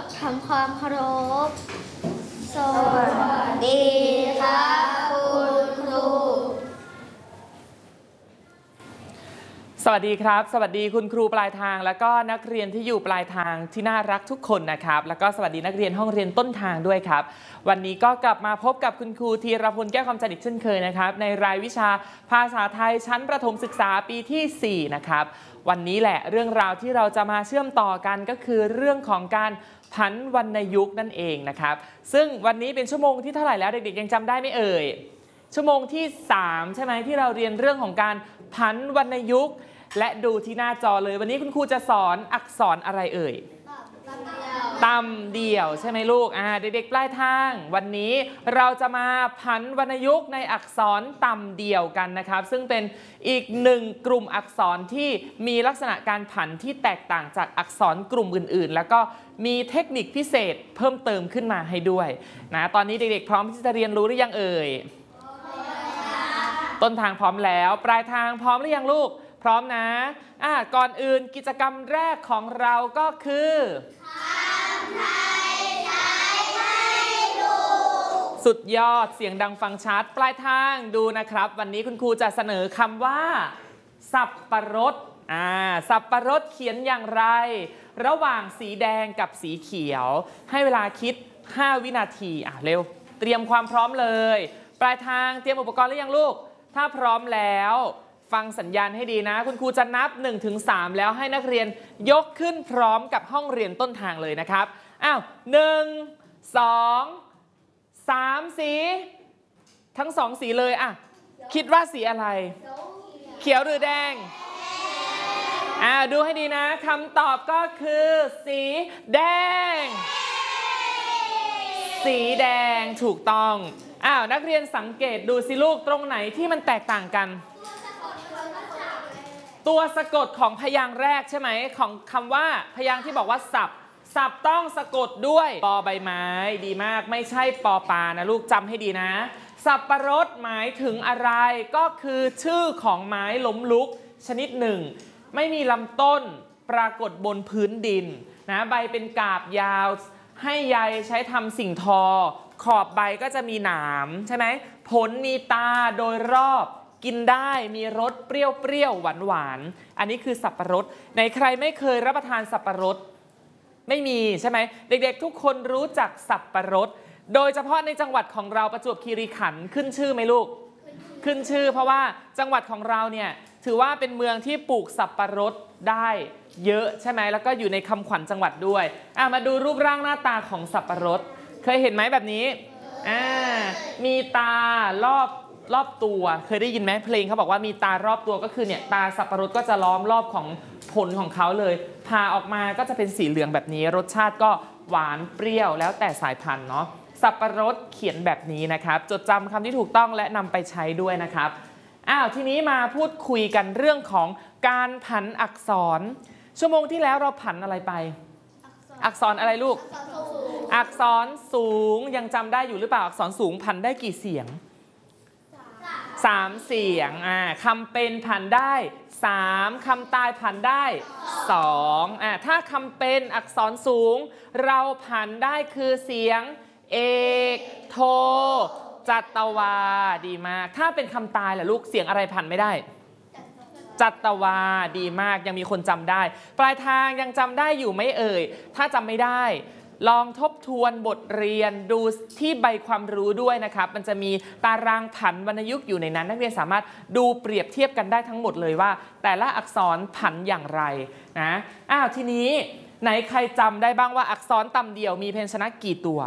ทำความเคารพสวัสดีครับคุณครูสวัสดีครับสวัสดีคุณครูปลายทางแล้วก็นักเรียนที่อยู่ปลายทางที่น่ารักทุกคนนะครับแล้วก็สวัสดีนักเรียนห้องเรียนต้นทางด้วยครับวันนี้ก็กลับมาพบกับคุณครูธีรพลแก้วคำจันทร์อีกเช่นเคยนะครับในรายวิชาภาษาไทยชั้นประถมศึกษาปีที่4นะครับวันนี้แหละเรื่องราวที่เราจะมาเชื่อมต่อกันก็คือเรื่องของการผันวรรณยุกต์นั่นเองนะครับซึ่งวันนี้เป็นชั่วโมงที่เท่าไหร่แล้วเด็กๆยังจำได้ไหมเอ่ยชั่วโมงที่3ใช่ไหมที่เราเรียนเรื่องของการผันวรรณยุกต์และดูที่หน้าจอเลยวันนี้คุณครูจะสอนอักษรอะไรเอ่ยตำเดี่ยวใช่ไหมลูกเด็กๆปลายทางวันนี้เราจะมาผันวรรณยุกต์ในอักษรตำเดี่ยวกันนะครับซึ่งเป็นอีกหนึ่งกลุ่มอักษรที่มีลักษณะการผันที่แตกต่างจากอักษรกลุ่มอื่นๆแล้วก็มีเทคนิคพิเศษเพิ่มเติมขึ้นมาให้ด้วยนะตอนนี้เด็กๆพร้อมที่จะเรียนรู้หรือยังเอ่ยต้นทางพร้อมแล้วปลายทางพร้อมหรือยังลูกพร้อมนะก่อนอื่นกิจกรรมแรกของเราก็คือคำไทยใช้ให้ดูสุดยอดเสียงดังฟังชัดปลายทางดูนะครับวันนี้คุณครูจะเสนอคำว่าสับปะรดสับปะรดเขียนอย่างไรระหว่างสีแดงกับสีเขียวให้เวลาคิด5วินาทีเร็วเตรียมความพร้อมเลยปลายทางเตรียมอุปกรณ์หรือยังลูกถ้าพร้อมแล้วฟังสัญญาณให้ดีนะคุณครูจะนับ 1-3 แล้วให้นักเรียนยกขึ้นพร้อมกับห้องเรียนต้นทางเลยนะครับ1 2 3สีทั้ง2สีเลยคิดว่าสีอะไรเขียวหรือแดงดูให้ดีนะคำตอบก็คือสีแดงสีแดงถูกต้องนักเรียนสังเกตดูสิลูกตรงไหนที่มันแตกต่างกันตัวสะกดของพยางค์แรกใช่ไหมของคำว่าพยางค์ที่บอกว่าสับต้องสะกดด้วยปอใบไม้ดีมากไม่ใช่ปอปลานะลูกจำให้ดีนะสับปะรดหมายถึงอะไรก็คือชื่อของไม้ล้มลุกชนิดหนึ่งไม่มีลำต้นปรากฏบนพื้นดินนะใบเป็นกาบยาวให้ใยใช้ทำสิ่งทอขอบใบก็จะมีหนามใช่ไหมผลมีตาโดยรอบกินได้มีรสเปรี้ยวหวานอันนี้คือสับปะรดในใครไม่เคยรับประทานสับปะรดไม่มีใช่ไหมเด็กๆทุกคนรู้จักสับปะรดโดยเฉพาะในจังหวัดของเราประจวบคีรีขันธ์ขึ้นชื่อไหมลูกขึ้นชื่อเพราะว่าจังหวัดของเราเนี่ยถือว่าเป็นเมืองที่ปลูกสับปะรดได้เยอะใช่ไหมแล้วก็อยู่ในคำขวัญจังหวัดด้วยมาดูรูปร่างหน้าตาของสับปะรดเคยเห็นไหมแบบนี้มีตารอบตัวเคยได้ยินไหมเพลงเขาบอกว่ามีตารอบตัวก็คือเนี่ยตาสับปะรดก็จะล้อมรอบของผลของเขาเลยผ่าออกมาก็จะเป็นสีเหลืองแบบนี้รสชาติก็หวานเปรี้ยวแล้วแต่สายพันธุ์เนาะสับปะรดเขียนแบบนี้นะครับจดจำคำที่ถูกต้องและนำไปใช้ด้วยนะครับทีนี้มาพูดคุยกันเรื่องของการผันอักษรชั่วโมงที่แล้วเราผันอะไรไปอักษรอะไรลูกอักษรสูงยังจำได้อยู่หรือเปล่าอักษรสูงผันได้กี่เสียง3เสียงคำเป็นผันได้3คำตายผันได้2ถ้าคำเป็นอักษรสูงเราผันได้คือเสียงเอกโทจัตวาดีมากถ้าเป็นคำตายล่ะลูกเสียงอะไรผันไม่ได้จัตวาดีมากยังมีคนจำได้ปลายทางยังจำได้อยู่ไหมเอ่ยถ้าจำไม่ได้ลองทบทวนบทเรียนดูที่ใบความรู้ด้วยนะครับมันจะมีตารางผันวรรณยุกต์อยู่ในนั้นนักเรียนสามารถดูเปรียบเทียบกันได้ทั้งหมดเลยว่าแต่ละอักษรผันอย่างไรนะทีนี้ไหนใครจำได้บ้างว่าอักษรตำเดี่ยวมีพยัญชนะกี่ตัว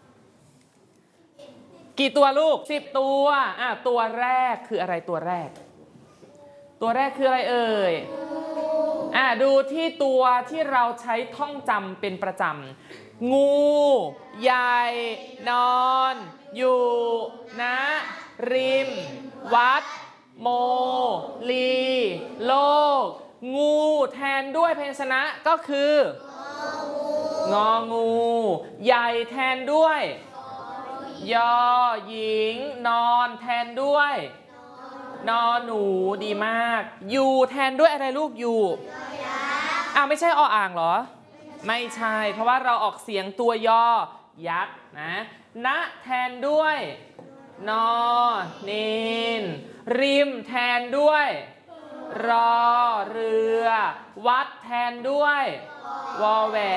ลูก10ตัวตัวแรกคืออะไรตัวแรกคืออะไรเอ่ยดูที่ตัวที่เราใช้ท่องจำเป็นประจำงูใหญ่นอนอยู่ณริมวัดโมลีโลกงูแทนด้วยพยัญชนะก็คืององูใหญ่แทนด้วยยอหญิงนอนแทนด้วยนอหนูดีมากอยู่แทนด้วยอะไรลูกอยู่ไม่ใช่ออ่างเหรอไม่ใช่ เพราะว่าเราออกเสียงตัวย่อยัดนะณแทนด้วยนอเนนริมแทนด้วยรอเรือวัดแทนด้วยวอแหวน